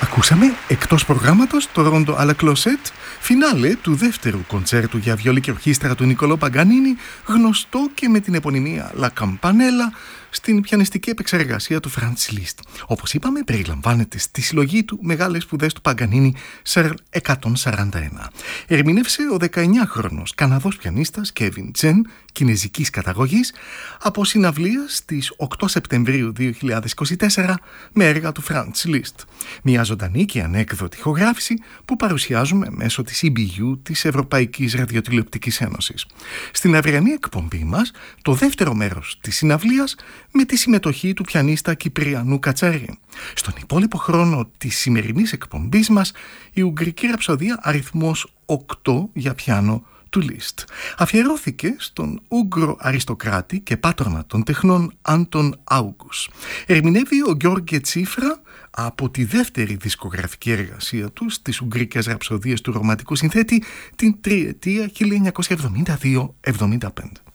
Ακούσαμε εκτός προγράμματος το ρόντο à la clochette, φινάλε του δεύτερου κοντσέρτου για βιολί και ορχήστρα του Νικολό Παγκανίνη, γνωστό και με την επωνυμία La Campanella, στην πιανιστική επεξεργασία του Franz Liszt. Όπως είπαμε, περιλαμβάνεται στη συλλογή του Μεγάλες σπουδές του Παγκανίνη Σερ 141. Ερμηνεύσε ο 19χρονος Καναδός πιανίστας Kevin Chen, κινεζικής καταγωγής, από συναυλία στις 8 Σεπτεμβρίου 2024 με έργα του Franz Liszt. Μια ζωντανή και ανέκδοτη ηχογράφηση που παρουσιάζουμε μέσω της EBU, της Ευρωπαϊκής Ραδιοτηλεοπτικής Ένωσης. Στην αυριανή εκπομπή μας, το δεύτερο μέρος της συναυλίας με τη συμμετοχή του πιανίστα Κυπριανού Κατσαρή. Στον υπόλοιπο χρόνο της σημερινής εκπομπής μας, η Ουγγρική ραψοδία αριθμός 8 για πιάνο του Liszt αφιερώθηκε στον Ούγγρο αριστοκράτη και πάτρονα των τεχνών Άντων Άουγκους. Ερμηνεύει ο Γιώργη Τσίφρα από τη δεύτερη δισκογραφική εργασία του στις Ουγγρικές ραψοδίες του ρομαντικού συνθέτη την τριετία 1972-75.